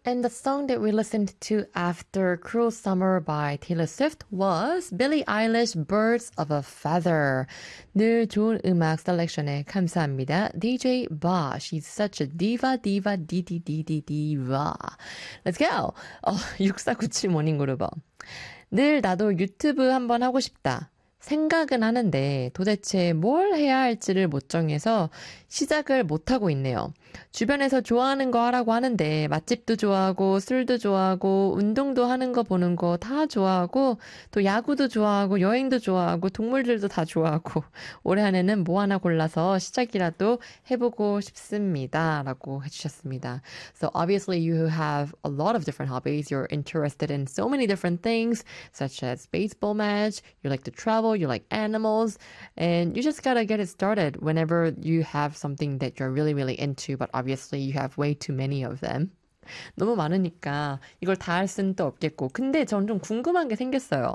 And the song that we listened to after Cruel Summer by Taylor Swift was Billie Eilish, Birds of a Feather. 늘 좋은 음악 셀렉션에 감사합니다. DJ Ba, she's such a diva, diva. Let's go! 6497 모닝그룹어. 늘 나도 유튜브 한번 하고 싶다. 생각은 하는데 도대체 뭘 해야 할지를 못 정해서 시작을 못하고 있네요. 주변에서 좋아하는 거 하라고 하는데 맛집도 좋아하고 술도 좋아하고 운동도 하는 거 보는 거 다 좋아하고 또 야구도 좋아하고 여행도 좋아하고 동물들도 다 좋아하고 올해 안에는 뭐 하나 골라서 시작이라도 해보고 싶습니다. 라고 해주셨습니다. So obviously you have a lot of different hobbies. You're interested in so many different things such as baseball match, you like to travel, you like animals, and you just gotta get it started whenever you have something that you're really, really into, but obviously you have way too many of them. 너무 많으니까 이걸 다 할 수는 또 없겠고. 근데 전 좀 궁금한 게 생겼어요.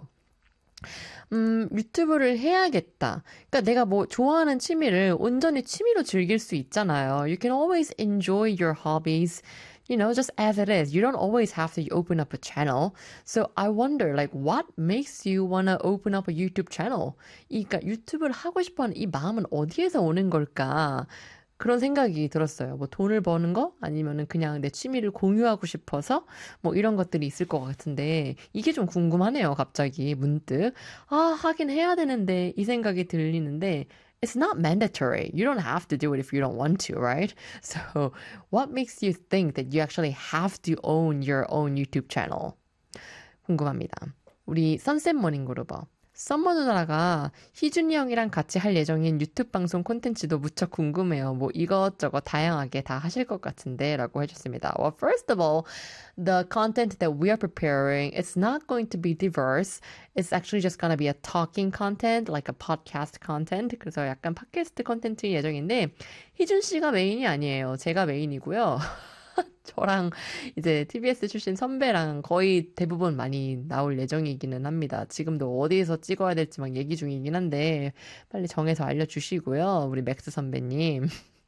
유튜브를 해야겠다. 그러니까 내가 뭐 좋아하는 취미를 온전히 취미로 즐길 수 있잖아요. You can always enjoy your hobbies, you know, just as it is. You don't always have to open up a channel. So I wonder, like, what makes you want to open up a YouTube channel? 그러니까 유튜브를 하고 싶어하는 이 마음은 어디에서 오는 걸까? 그런 생각이 들었어요. 뭐 돈을 버는 거? 아니면은 그냥 내 취미를 공유하고 싶어서? 뭐 이런 것들이 있을 것 같은데 이게 좀 궁금하네요. 갑자기 문득. 하긴 해야 되는데 이 생각이 들리는데 It's not mandatory. You don't have to do it if you don't want to, right? So what makes you think that you actually have to own your own YouTube channel? 궁금합니다. 우리 선셋 모닝그룹어. 썸머 누나가 희준이 형이랑 같이 할 예정인 유튜브 방송 콘텐츠도 무척 궁금해요. 뭐 이것저것 다양하게 다 하실 것 같은데 라고 해줬습니다. Well, first of all, the content that we are preparing, it's not going to be diverse. It's actually just going to be a talking content, like a podcast content. 그래서 약간 팟캐스트 콘텐츠 예정인데 희준 씨가 메인이 아니에요. 제가 메인이고요. 저랑 이제 TBS 출신 선배랑 거의 대부분 많이 나올 예정이기는 합니다. 지금도 어디에서 찍어야 될지 막 얘기 중이긴 한데 빨리 정해서 알려주시고요. 우리 맥스 선배님.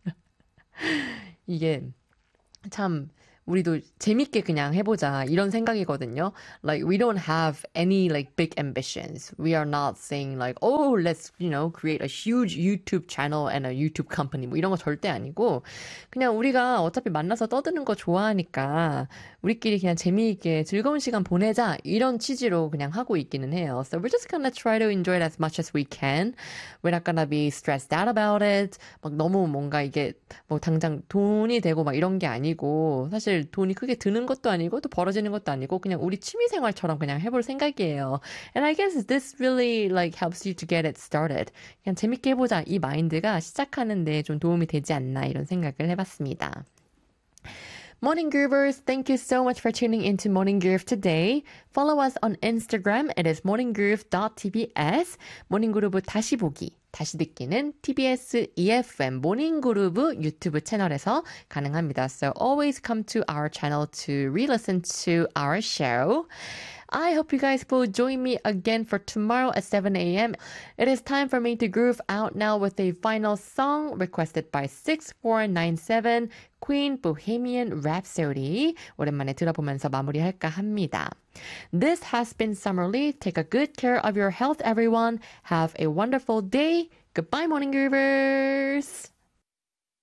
이게 참 우리도 재밌게 그냥 해보자 이런 생각이거든요. Like we don't have any like big ambitions. We are not saying like oh let's you know create a huge YouTube channel and a YouTube company 뭐 이런 거 절대 아니고 그냥 우리가 어차피 만나서 떠드는 거 좋아하니까 우리끼리 그냥 재미있게 즐거운 시간 보내자 이런 취지로 그냥 하고 있기는 해요. So we're just gonna try to enjoy it as much as we can. We're not gonna be stressed out about it. 막 너무 뭔가 이게 뭐 당장 돈이 되고 막 이런 게 아니고 사실 돈이 크게 드는 것도 아니고 또 벌어지는 것도 아니고 그냥 우리 취미 생활처럼 그냥 해볼 생각이에요. And I guess this really like helps you to get it started. 그냥 재밌게 해보자 이 마인드가 시작하는데 좀 도움이 되지 않나 이런 생각을 해봤습니다. Morning Groovers, thank you so much for tuning into Morning Groove today. Follow us on Instagram. It is morninggroove.tbs. 모닝그루브 다시 보기, 다시 듣기는 TBS EFM 모닝그루브 유튜브 채널에서 가능합니다. So always come to our channel to re-listen to our show. I hope you guys will join me again for tomorrow at 7 a.m. It is time for me to groove out now with a final song requested by 6497 Queen Bohemian Rhapsody. 오랜만에 들어보면서 마무리할까 합니다. This has been Summerly. Take a good care of your health, everyone. Have a wonderful day. Goodbye, Morning Groovers.